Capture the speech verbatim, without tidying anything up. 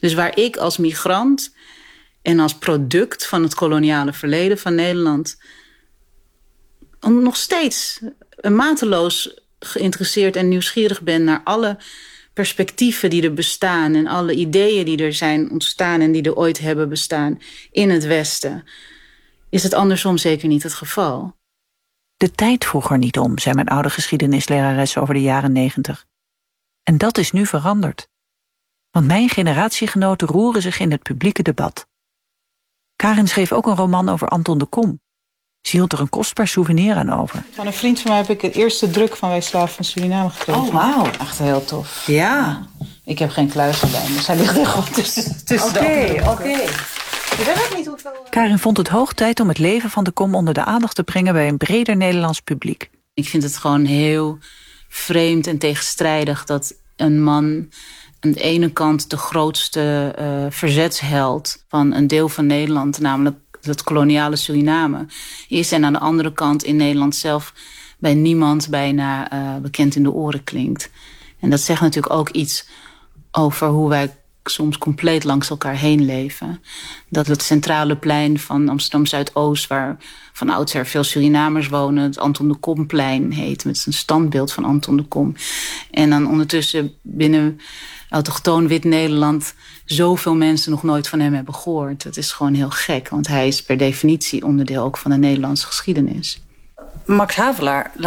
Dus waar ik als migrant en als product van het koloniale verleden van Nederland nog steeds mateloos geïnteresseerd en nieuwsgierig ben naar alle perspectieven die er bestaan en alle ideeën die er zijn ontstaan en die er ooit hebben bestaan in het Westen, is het andersom zeker niet het geval. De tijd vroeg er niet om, zei mijn oude geschiedenislerares over de jaren negentig. En dat is nu veranderd. Want mijn generatiegenoten roeren zich in het publieke debat. Karin schreef ook een roman over Anton de Kom. Ze hield er een kostbaar souvenir aan over. Van een vriend van mij heb ik het eerste druk van Wij Slaven van Suriname gekregen. Oh, wauw. Echt heel tof. Ja. Ik heb geen kluis alleen, dus hij ligt er gewoon tussen, tussen Oké, de oké. Ik weet ook niet hoeveel... Karin vond het hoog tijd om het leven van de Kom onder de aandacht te brengen bij een breder Nederlands publiek. Ik vind het gewoon heel vreemd en tegenstrijdig dat een man aan de ene kant de grootste uh, verzetsheld van een deel van Nederland, namelijk het koloniale Suriname, is en aan de andere kant in Nederland zelf bij niemand bijna uh, bekend in de oren klinkt. En dat zegt natuurlijk ook iets over hoe wij soms compleet langs elkaar heen leven. Dat het centrale plein van Amsterdam-Zuidoost, waar van oudsher veel Surinamers wonen, het Anton de Komplein heet, met zijn standbeeld van Anton de Kom. En dan ondertussen binnen autochtoon wit-Nederland zoveel mensen nog nooit van hem hebben gehoord. Dat is gewoon heel gek, want hij is per definitie onderdeel ook van de Nederlandse geschiedenis. Max Havelaar